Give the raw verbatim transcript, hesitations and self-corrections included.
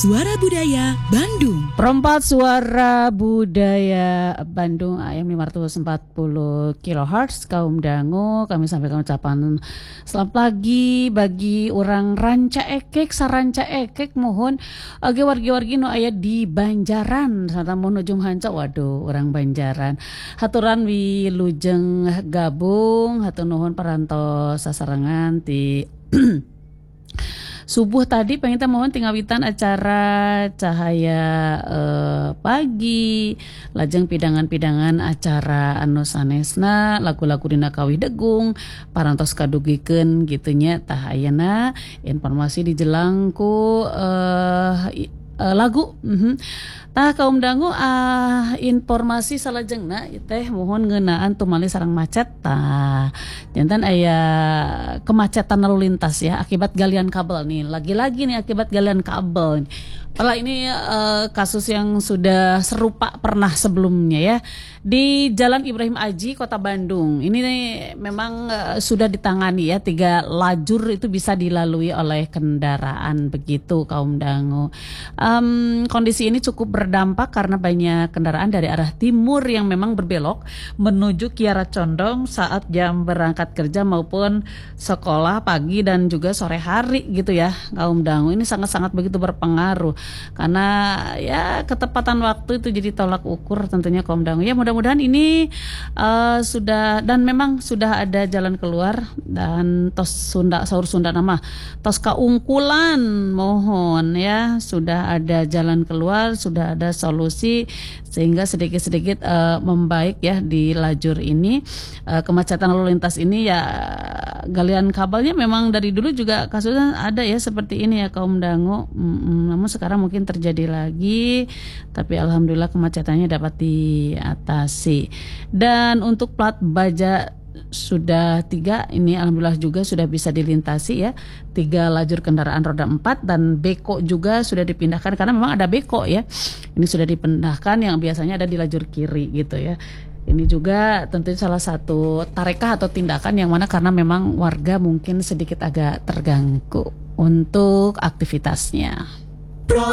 Suara Budaya Bandung. Perempat Suara Budaya Bandung A M lima ratus empat puluh kilohertz kaum dangu. Kami sampaikan ucapan selamat pagi bagi orang ranca ekek saranca ekek mohon age wargi-wargi nu aya di Banjaran sarta mun ujung hanca waduh orang Banjaran. Haturan wilujeng gabung hatur nuhun parantos sasarengan ti subuh tadi pengen teh mohon tinggawitan acara cahaya eh, pagi lajeng pidangan-pidangan acara anu sanesna lagu-lagu dina kawih degung parantos kadugikeun gitunya tah ayeuna informasi dijelangku eh, eh, lagu mm-hmm. Tah kaum dangu ah informasi salajengna teh mohon ngeunaan tumali sareng macet tah jantan aya kemacetan lalu lintas ya akibat galian kabel nih lagi-lagi nih akibat galian kabel. Kalau ini uh, kasus yang sudah serupa pernah sebelumnya ya di Jalan Ibrahim Aji Kota Bandung. Ini nih, memang uh, sudah ditangani ya tiga lajur itu bisa dilalui oleh kendaraan begitu kaum dangu. Um, kondisi ini cukup berdampak karena banyak kendaraan dari arah timur yang memang berbelok menuju Kiara Condong saat jam berangkat kerja maupun sekolah pagi dan juga sore hari gitu ya kaum dangu. Ini sangat-sangat begitu berpengaruh. Karena ya ketepatan waktu itu jadi tolak ukur tentunya kaum dangu. Ya mudah-mudahan ini uh, sudah dan memang sudah ada jalan keluar dan tos Sunda sahur Sunda nama tos kaungkulan mohon ya sudah ada jalan keluar sudah ada solusi sehingga sedikit-sedikit uh, membaik ya di lajur ini uh, kemacetan lalu lintas ini ya galian kabelnya memang dari dulu juga kasusnya ada ya seperti ini ya kaum dangu. Mm-mm, namun sekarang mungkin terjadi lagi tapi alhamdulillah kemacetannya dapat diatasi dan untuk plat baja sudah tiga ini alhamdulillah juga sudah bisa dilintasi ya tiga lajur kendaraan roda empat dan beko juga sudah dipindahkan karena memang ada beko ya ini sudah dipindahkan yang biasanya ada di lajur kiri gitu ya. Ini juga tentunya salah satu tarekah atau tindakan yang mana karena memang warga mungkin sedikit agak terganggu untuk aktivitasnya.